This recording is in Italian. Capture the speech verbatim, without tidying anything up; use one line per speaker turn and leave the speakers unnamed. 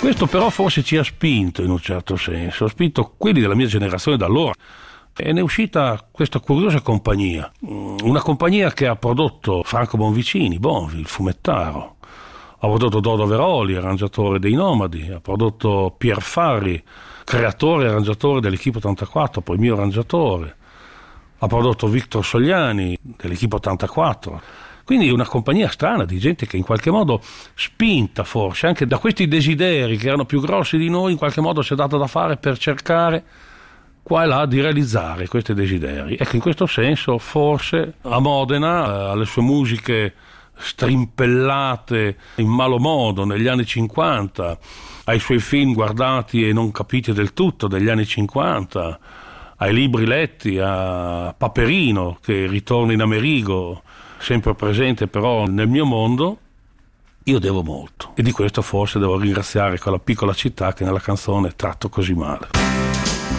Questo però forse ci ha spinto in un certo senso, ha spinto quelli della mia generazione da allora. E ne è uscita questa curiosa compagnia, una compagnia che ha prodotto Franco Bonvicini, Bonvi, il fumettaro, ha prodotto Dodo Veroli, arrangiatore dei Nomadi, ha prodotto Pier Farri, creatore e arrangiatore dell'Equipe ottantaquattro, poi mio arrangiatore, ha prodotto Victor Sogliani dell'Equipe ottantaquattro. Quindi una compagnia strana di gente che in qualche modo, spinta forse anche da questi desideri che erano più grossi di noi, in qualche modo si è data da fare per cercare qua e là di realizzare questi desideri. Ecco, in questo senso forse a Modena, eh, alle sue musiche strimpellate in malo modo negli anni cinquanta, ai suoi film guardati e non capiti del tutto degli anni cinquanta, ai libri letti, a Paperino che ritorna in Amerigo, sempre presente però nel mio mondo, io devo molto. E di questo forse devo ringraziare quella piccola città che nella canzone tratto così male.